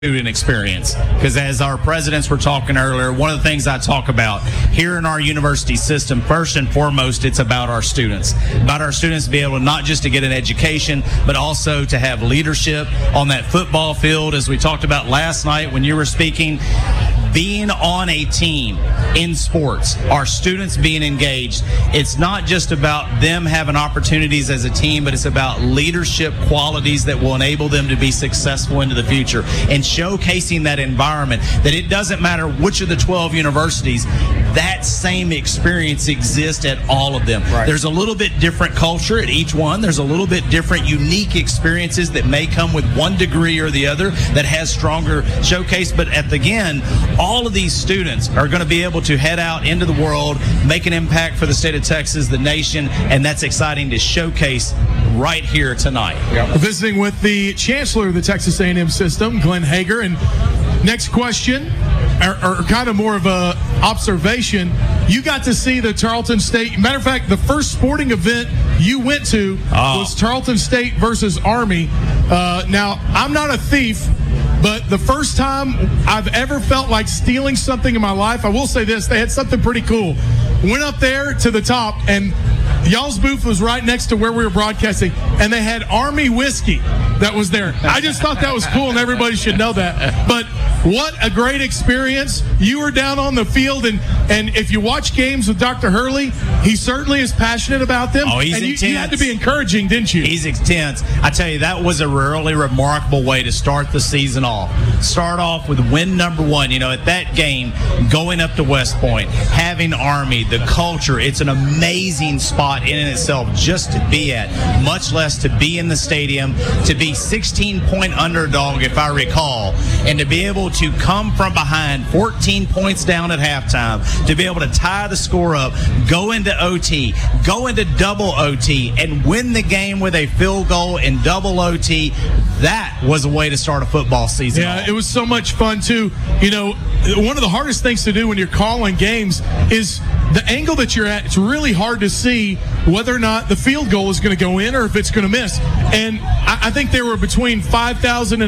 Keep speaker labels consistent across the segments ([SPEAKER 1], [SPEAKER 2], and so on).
[SPEAKER 1] student experience, because as our presidents were talking earlier, one of the things I talk about here in our university system, first and foremost, it's about our students to be able not just to get an education, but also to have leadership on that football field, as we talked about last night when you were speaking. Being on a team in sports, our students being engaged, it's not just about them having opportunities as a team, but it's about leadership qualities that will enable them to be successful into the future, and showcasing that environment, that it doesn't matter which of the 12 universities, that same experience exists at all of them.
[SPEAKER 2] Right.
[SPEAKER 1] There's a little bit different culture at each one. There's a little bit different unique experiences that may come with one degree or the other that has stronger showcase. But again, all of these students are going to be able to head out into the world, make an impact for the state of Texas, the nation, and that's exciting to showcase right here tonight.
[SPEAKER 2] Yep. Visiting with the chancellor of the Texas A&M system, Glenn Hager. And next question, or kind of more of a observation, you got to see the Tarleton State. Matter of fact, the first sporting event you went to was Tarleton State versus Army. Now, I'm not a thief, but the first time I've ever felt like stealing something in my life, I will say this, they had something pretty cool. Went up there to the top, and y'all's booth was right next to where we were broadcasting, and they had Army whiskey that was there. I just thought that was cool, and everybody should know that. But what a great experience. You were down on the field, and if you watch games with Dr. Hurley, he certainly is passionate about them.
[SPEAKER 1] Oh, he's
[SPEAKER 2] intense.
[SPEAKER 1] And
[SPEAKER 2] you had to be encouraging, didn't you?
[SPEAKER 1] He's intense. I tell you, that was a really remarkable way to start the season off. Start off with win number one. You know, at that game, going up to West Point, having Army, the culture, it's an amazing spot in itself just to be at, much less to be in the stadium, to be 16-point underdog, if I recall, and to be able to come from behind 14 points down at halftime, to be able to tie the score up, go into OT, go into double OT, and win the game with a field goal in double OT. That was a way to start a football season.
[SPEAKER 2] Yeah, it was so much fun, too. You know, one of the hardest things to do when you're calling games is the angle that you're at. It's really hard to see whether or not the field goal is going to go in or if it's going to miss. And I think there were between 500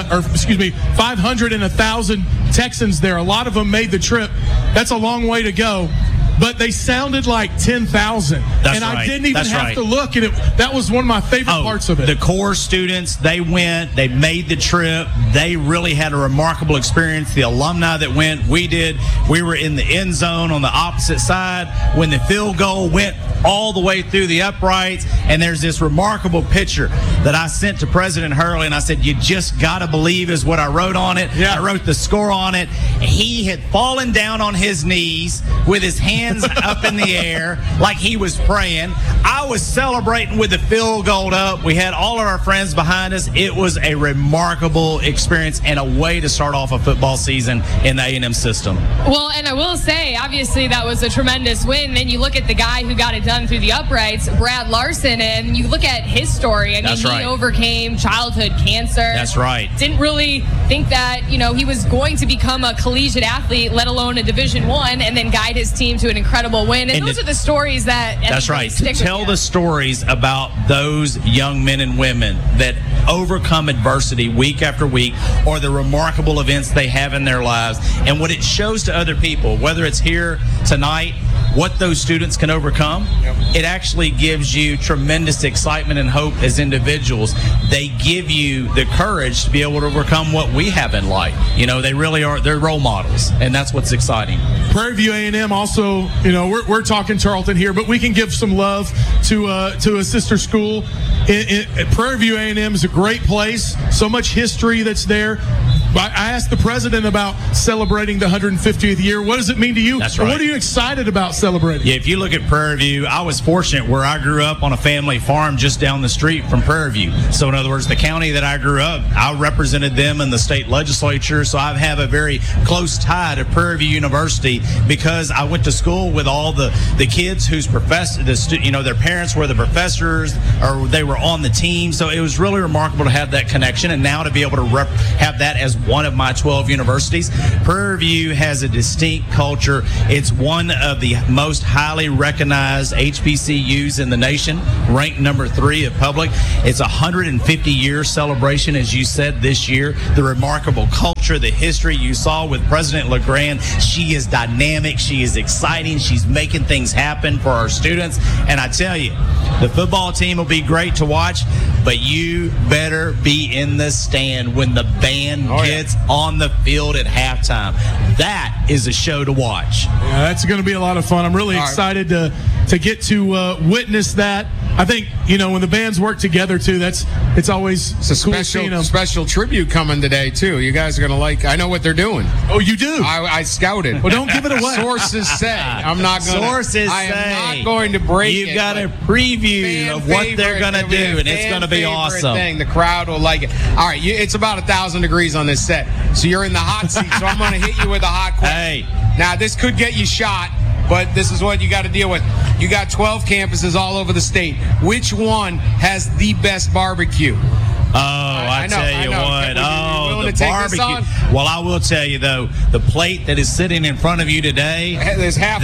[SPEAKER 2] and 1,000 Texans there. A lot of them made the trip. That's a long way to go. But they sounded like 10,000. And I didn't even have to look. And that was one of my favorite parts of it.
[SPEAKER 1] The core students, they went, they made the trip. They really had a remarkable experience. The alumni that went, we did. We were in the end zone on the opposite side when the field goal went all the way through the uprights. And there's this remarkable picture that I sent to President Hurley, and I said, you just got to believe is what I wrote on it.
[SPEAKER 2] Yeah.
[SPEAKER 1] I wrote the score on it. He had fallen down on his knees with his hands up in the air like he was praying. I was celebrating with the field goal up. We had all of our friends behind us. It was a remarkable experience and a way to start off a football season in the A&M system.
[SPEAKER 3] Well, and I will say, obviously, that was a tremendous win. And you look at the guy who got it done through the uprights, Brad Larson, and you look at his story. I mean, he overcame childhood cancer.
[SPEAKER 1] That's right.
[SPEAKER 3] Didn't really think that, you know, he was going to become a collegiate athlete, let alone a Division I, and then guide his team to an incredible win. And those are the stories that
[SPEAKER 1] that's right.
[SPEAKER 3] Stick
[SPEAKER 1] to tell the stories about those young men and women that overcome adversity week after week, or the remarkable events they have in their lives, and what it shows to other people, whether it's here tonight, what those students can overcome. Yep. It actually gives you tremendous excitement and hope as individuals. They give you the courage to be able to overcome what we have in life. You know, they really are, they're role models, and that's what's exciting.
[SPEAKER 2] Prairie View A&M also, you know, we're talking Tarleton here, but we can give some love to a sister school. Prairie View A&M is a great place. So much history that's there. I asked the president about celebrating the 150th year. What does it mean to you?
[SPEAKER 1] That's right.
[SPEAKER 2] What are you excited about celebrating?
[SPEAKER 1] Yeah, if you look at Prairie View, I was fortunate where I grew up on a family farm just down the street from Prairie View. So in other words, the county that I grew up, I represented them in the state legislature. So I have a very close tie to Prairie View University because I went to school with all the kids whose their parents were the professors or they were on the team. So it was really remarkable to have that connection, and now to be able to have that as one of my 12 universities. Prairie View has a distinct culture. It's one of the most highly recognized HBCUs in the nation, ranked number 3 of public. It's a 150-year celebration, as you said, this year. The remarkable culture, the history you saw with President LeGrand. She is dynamic. She is exciting. She's making things happen for our students. And I tell you, the football team will be great to watch, but you better be in the stand when the band gets on the field at halftime. That is a show to watch.
[SPEAKER 2] Yeah, that's going to be a lot of fun. I'm really excited to get to witness that. I think, when the bands work together, too, it's always
[SPEAKER 4] a special tribute coming today, too. You guys are going to like, I know what they're doing.
[SPEAKER 2] Oh, you do?
[SPEAKER 4] I scouted.
[SPEAKER 2] Well, don't give it away.
[SPEAKER 4] Sources say. I'm not going to.
[SPEAKER 1] Sources
[SPEAKER 4] I
[SPEAKER 1] say.
[SPEAKER 4] am not going to break it.
[SPEAKER 1] You've got a preview of what they're going to do, and it's going to be awesome.
[SPEAKER 4] The crowd will like it. All right, it's about 1,000 degrees on this set, so you're in the hot seat, so I'm going to hit you with a hot question.
[SPEAKER 1] Hey.
[SPEAKER 4] Now, this could get you shot, but this is what you got to deal with. You got 12 campuses all over the state. Which one has the best barbecue?
[SPEAKER 1] Oh, I tell you what. Oh, the barbecue. Well, I will tell you, though, the plate that is sitting in front of you today,
[SPEAKER 4] there's half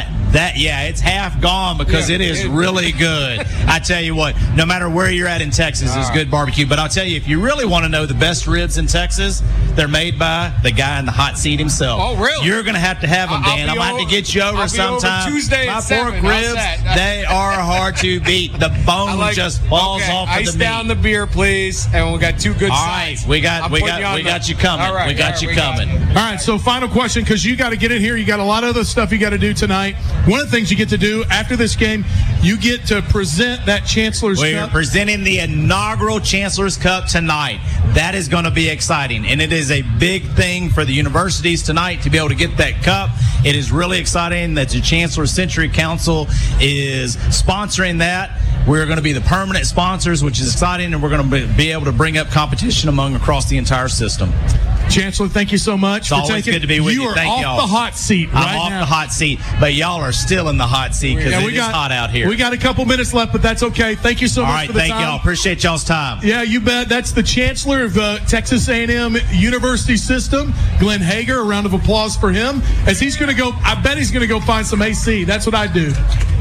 [SPEAKER 1] it's half gone because it is really good. I tell you what, no matter where you're at in Texas, it's good barbecue. But I'll tell you, if you really want to know the best ribs in Texas, they're made by the guy in the hot seat himself.
[SPEAKER 4] Oh, really?
[SPEAKER 1] You're going to have them, Dan. I'm going to have to get you over sometime.
[SPEAKER 4] Over Tuesday
[SPEAKER 1] My
[SPEAKER 4] at 7.
[SPEAKER 1] pork ribs, they are hard to beat. The bone just falls off of the meat.
[SPEAKER 4] Ice down the beer, please. And we got 2 good sides.
[SPEAKER 1] All right, we got you coming.
[SPEAKER 4] All right,
[SPEAKER 1] we got you coming.
[SPEAKER 2] All right, so final question, because you got to get in here. You got a lot of other stuff you got to do tonight. One of the things you get to do after this game, you get to present that Chancellor's Cup.
[SPEAKER 1] We're presenting the inaugural Chancellor's Cup tonight. That is going to be exciting, and it is a big thing for the universities tonight to be able to get that cup. It is really exciting that the Chancellor Century Council is sponsoring that. We're going to be the permanent sponsors, which is exciting, and we're going to be able to bring up competition across the entire system.
[SPEAKER 2] Chancellor, thank you so much.
[SPEAKER 1] It's always good to be with you.
[SPEAKER 2] Thank you. You are off the hot seat right now.
[SPEAKER 1] I'm off the hot seat, but y'all are still in the hot seat because it's hot out here.
[SPEAKER 2] We got a couple minutes left, but that's okay. Thank you so much for the time.
[SPEAKER 1] All right, thank y'all. Appreciate y'all's time.
[SPEAKER 2] Yeah, you bet. That's the Chancellor of Texas A&M University System, Glenn Hager. A round of applause for him as he's going to go. I bet he's going to go find some AC. That's what I do.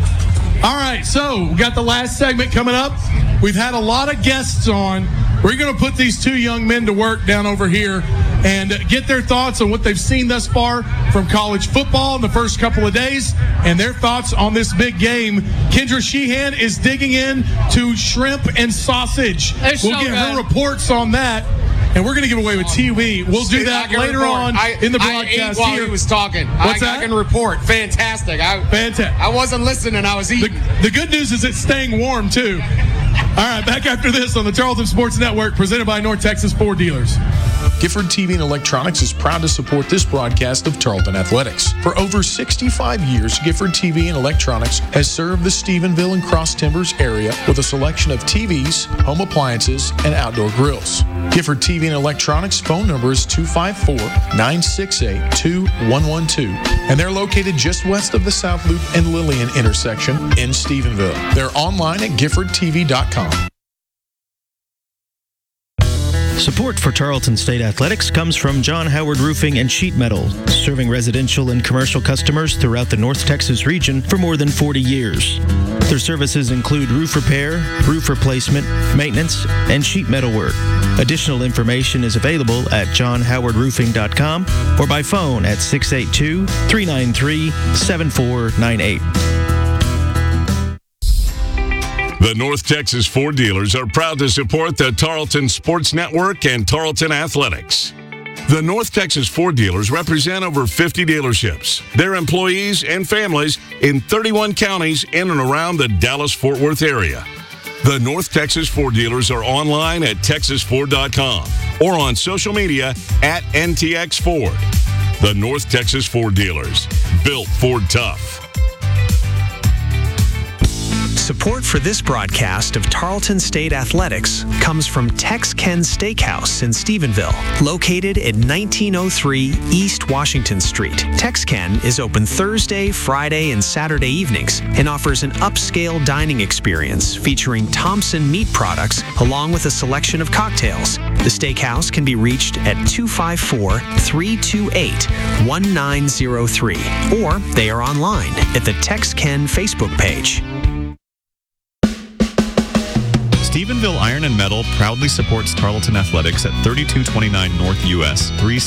[SPEAKER 2] All right, so we got the last segment coming up. We've had a lot of guests on. We're going to put these 2 young men to work down over here and get their thoughts on what they've seen thus far from college football in the first couple of days and their thoughts on this big game. Kendra Sheehan is digging in to shrimp and sausage. We'll get her reports on that. And we're going to give away with TV. We'll do that later on in the broadcast.
[SPEAKER 4] I ate while he was talking.
[SPEAKER 2] What's that?
[SPEAKER 4] I can report. Fantastic.
[SPEAKER 2] Fantastic.
[SPEAKER 4] I wasn't listening. I was eating.
[SPEAKER 2] The good news is it's staying warm, too. All right, back after this on the Tarleton Sports Network, presented by North Texas Ford Dealers.
[SPEAKER 5] Gifford TV and Electronics is proud to support this broadcast of Tarleton Athletics. For over 65 years, Gifford TV and Electronics has served the Stephenville and Cross Timbers area with a selection of TVs, home appliances, and outdoor grills. Gifford TV and Electronics phone number is 254-968-2112, and they're located just west of the South Loop and Lillian intersection in Stephenville. They're online at giffordtv.com.
[SPEAKER 6] Support for Tarleton State Athletics comes from John Howard Roofing and Sheet Metal, serving residential and commercial customers throughout the North Texas region for more than 40 years. Their services include roof repair, roof replacement, maintenance, and sheet metal work. Additional information is available at johnhowardroofing.com or by phone at 682-393-7498.
[SPEAKER 7] The North Texas Ford Dealers are proud to support the Tarleton Sports Network and Tarleton Athletics. The North Texas Ford Dealers represent over 50 dealerships, their employees and families in 31 counties in and around the Dallas-Fort Worth area. The North Texas Ford Dealers are online at texasford.com or on social media at NTX Ford. The North Texas Ford Dealers, built Ford tough.
[SPEAKER 8] Support for this broadcast of Tarleton State Athletics comes from Tex Ken Steakhouse in Stephenville, located at 1903 East Washington Street. Tex Ken is open Thursday, Friday, and Saturday evenings and offers an upscale dining experience featuring Thompson meat products along with a selection of cocktails. The steakhouse can be reached at 254-328-1903, or they are online at the Tex Ken Facebook page.
[SPEAKER 9] Stephenville Iron and Metal proudly supports Tarleton Athletics at 3229 North US 3